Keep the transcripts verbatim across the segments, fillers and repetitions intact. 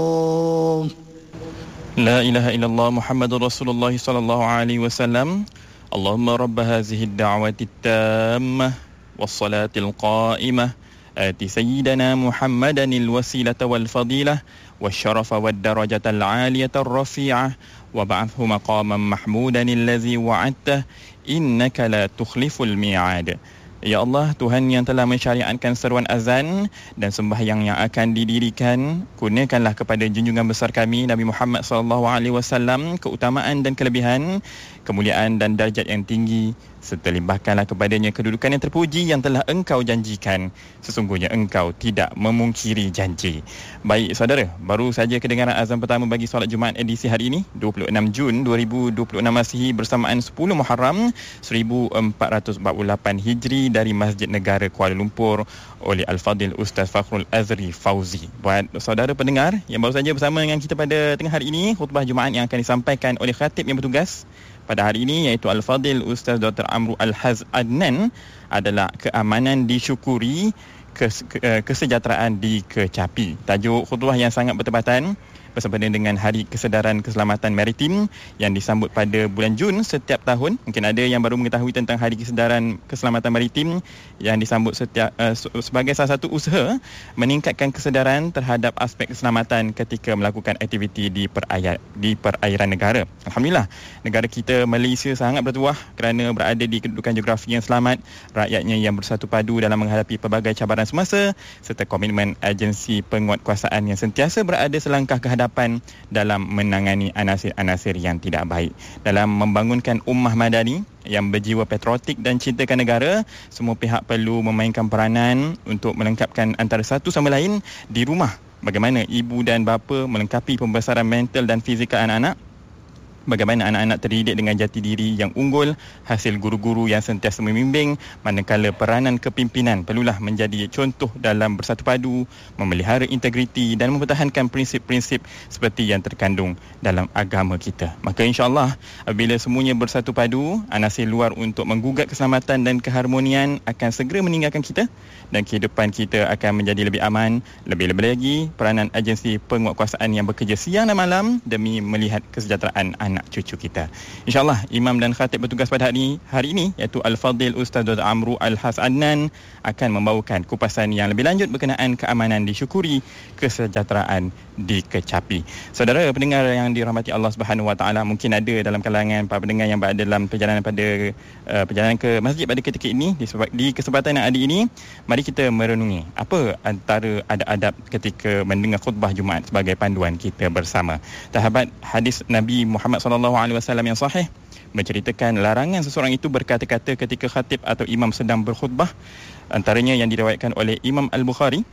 لا إله إلا الله محمد رسول الله صلى الله عليه وسلم. اللهم رب هذه الدعوة التامة والصلاة القائمة آت سيدنا محمدا الوسيلة والفضيلة والشرف والدرجة العالية الرفيعة وابعثه مقاما محمودا الذي وعدته إنك لا تخلف الميعاد. Ya Allah, Tuhan yang telah mensyariatkan seruan azan dan sembahyang yang akan didirikan, kurniakanlah kepada junjungan besar kami Nabi Muhammad sallallahu alaihi wasallam keutamaan dan kelebihan, kemuliaan dan darjat yang tinggi, serta limpahkanlah kepadanya kedudukan yang terpuji yang telah Engkau janjikan. Sesungguhnya Engkau tidak memungkiri janji. Baik saudara, baru saja kedengaran azan pertama bagi solat Jumaat edisi hari ini dua puluh enam Jun dua ribu dua puluh enam Masihi bersamaan sepuluh Muharram seribu empat ratus empat puluh lapan Hijri dari Masjid Negara Kuala Lumpur oleh Al-Fadil Ustaz Fakhrul Azri Fauzi. Buat saudara pendengar yang baru saja bersama dengan kita pada tengah hari ini, khutbah Jumaat yang akan disampaikan oleh khatib yang bertugas pada hari ini iaitu Al-Fadil Ustaz Doktor Amru Al-Haz Adnan adalah keamanan disyukuri, kes, kesejahteraan dikecapi. Tajuk khutbah yang sangat bertepatan bersempena dengan Hari Kesedaran Keselamatan Maritim yang disambut pada bulan Jun setiap tahun. Mungkin ada yang baru mengetahui tentang Hari Kesedaran Keselamatan Maritim yang disambut setiap uh, sebagai salah satu usaha meningkatkan kesedaran terhadap aspek keselamatan ketika melakukan aktiviti di perairan di perairan negara. Alhamdulillah, negara kita Malaysia sangat bertuah kerana berada di kedudukan geografi yang selamat, rakyatnya yang bersatu padu dalam menghadapi pelbagai cabaran semasa, serta komitmen agensi penguatkuasaan yang sentiasa berada selangkah ke hadapan dalam menangani anasir-anasir yang tidak baik. Dalam membangunkan ummah madani yang berjiwa patriotik dan cintakan negara, semua pihak perlu memainkan peranan untuk melengkapkan antara satu sama lain di rumah. Bagaimana ibu dan bapa melengkapi pembesaran mental dan fizikal anak-anak, bagaimana anak-anak terdidik dengan jati diri yang unggul hasil guru-guru yang sentiasa membimbing, manakala peranan kepimpinan perlulah menjadi contoh dalam bersatu padu, memelihara integriti dan mempertahankan prinsip-prinsip seperti yang terkandung dalam agama kita. Maka insya-Allah apabila semuanya bersatu padu, anasir luar untuk menggugat keselamatan dan keharmonian akan segera meninggalkan kita dan kehidupan kita akan menjadi lebih aman. Lebih-lebih lagi peranan agensi penguatkuasaan yang bekerja siang dan malam demi melihat kesejahteraan anak cucu kita. InsyaAllah imam dan khatib bertugas pada hari, hari ini iaitu Al-Fadil Ustaz Doktor Amru Al-Haz Adnan akan membawakan kupasan yang lebih lanjut berkenaan keamanan disyukuri, kesejahteraan dikecapi. Saudara pendengar yang dirahmati Allah Subhanahu Wa Taala, mungkin ada dalam kalangan para pendengar yang berada dalam perjalanan pada uh, perjalanan ke masjid pada ketika ini. Di, di kesempatan yang ada ini, mari kita merenungi apa antara adab-adab ketika mendengar khutbah Jumaat sebagai panduan kita bersama. Sahabat, hadis Nabi Muhammad sallallahu alaihi wasallam yang sahih menceritakan larangan seseorang itu berkata-kata ketika khatib atau imam sedang berkhutbah. Antaranya yang diriwayatkan oleh Imam Al-Bukhari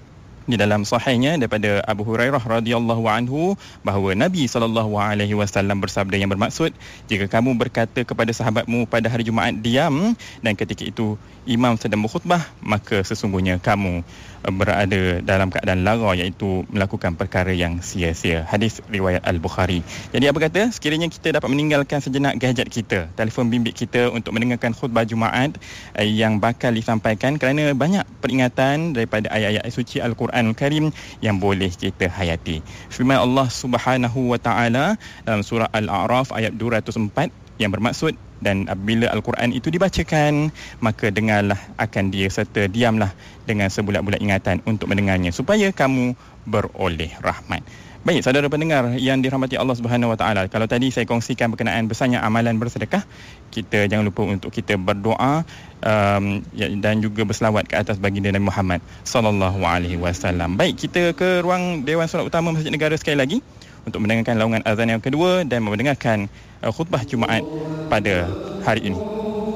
di dalam sahihnya daripada Abu Hurairah radhiyallahu anhu bahawa Nabi sallallahu alaihi wasallam bersabda yang bermaksud, jika kamu berkata kepada sahabatmu pada hari Jumaat diam dan ketika itu imam sedang berkhutbah, maka sesungguhnya kamu berada dalam keadaan lara, iaitu melakukan perkara yang sia-sia. Hadis riwayat Al-Bukhari. Jadi apa kata, sekiranya kita dapat meninggalkan sejenak gadget kita, telefon bimbit kita untuk mendengarkan khutbah Jumaat eh, yang bakal disampaikan, kerana banyak peringatan daripada ayat-ayat suci Al-Quranul Karim yang boleh kita hayati. Firman Allah Subhanahu Wa Taala dalam surah Al-A'raf ayat dua ratus empat yang bermaksud, dan apabila Al-Quran itu dibacakan, maka dengarlah akan dia serta diamlah dengan sebulat-bulat ingatan untuk mendengarnya supaya kamu beroleh rahmat. Baik saudara pendengar yang dirahmati Allah Subhanahu Wa Taala, kalau tadi saya kongsikan berkenaan besarnya amalan bersedekah, kita jangan lupa untuk kita berdoa um, dan juga berselawat ke atas baginda Nabi Muhammad sallallahu alaihi wasallam. Baik, kita ke ruang Dewan Solat Utama Masjid Negara sekali lagi untuk mendengarkan laungan azan yang kedua dan mendengarkan uh, khutbah Jumaat pada hari ini.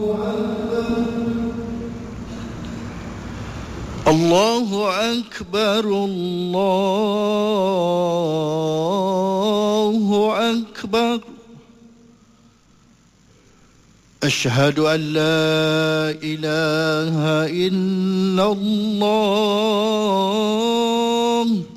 Allahu Akbar, Allahu Akbar. Asyhadu an la ilaha illallah.